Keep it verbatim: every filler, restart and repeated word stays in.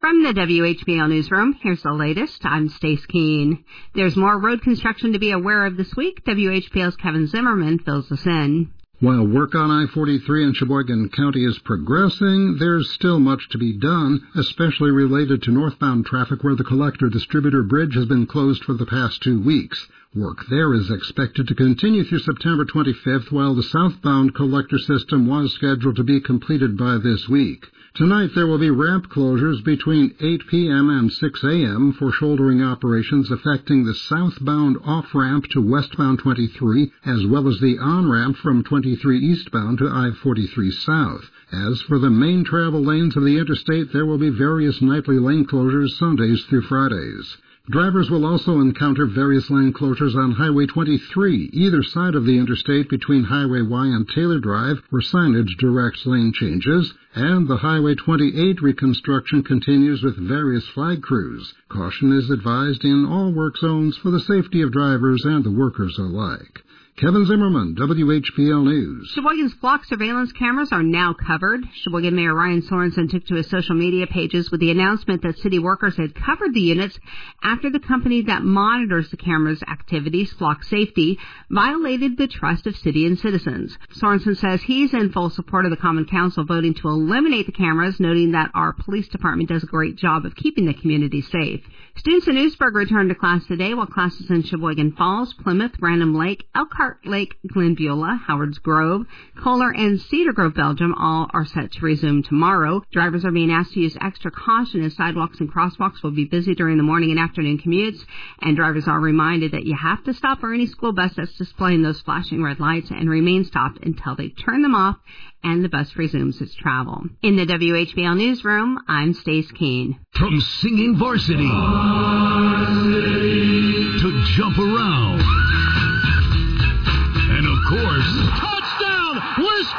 From the W H B L Newsroom, here's the latest. I'm Stace Keene. There's more road construction to be aware of this week. W H B L's Kevin Zimmerman fills us in. While work on I forty-three in Sheboygan County is progressing, there's still much to be done, especially related to northbound traffic where the Collector-Distributor Bridge has been closed for the past two weeks. Work there is expected to continue through September twenty-fifth, while the southbound collector system was scheduled to be completed by this week. Tonight there will be ramp closures between eight p.m. and six a.m. for shouldering operations affecting the southbound off-ramp to westbound twenty-three, as well as the on-ramp from twenty-three eastbound to I forty-three south. As for the main travel lanes of the interstate, there will be various nightly lane closures Sundays through Fridays. Drivers will also encounter various lane closures on Highway twenty-three, either side of the interstate between Highway Y and Taylor Drive, where signage directs lane changes, and the Highway twenty-eight reconstruction continues with various flag crews. Caution is advised in all work zones for the safety of drivers and the workers alike. Kevin Zimmerman, W H B L News. Sheboygan's flock surveillance cameras are now covered. Sheboygan Mayor Ryan Sorensen took to his social media pages with the announcement that city workers had covered the units after the company that monitors the cameras' activities, Flock Safety, violated the trust of city and citizens. Sorensen says he's in full support of the Common Council voting to eliminate the cameras, noting that our police department does a great job of keeping the community safe. Students in Newsburg returned to class today, while classes in Sheboygan Falls, Plymouth, Random Lake, Elkhart Lake, Glenbeulah, Howards Grove, Kohler, and Cedar Grove, Belgium all are set to resume tomorrow. Drivers are being asked to use extra caution as sidewalks and crosswalks will be busy during the morning and afternoon commutes, and drivers are reminded that you have to stop for any school bus that's displaying those flashing red lights and remain stopped until they turn them off and the bus resumes its travel. In the W H B L Newsroom, I'm Stace Keene. From singing varsity, varsity to jump around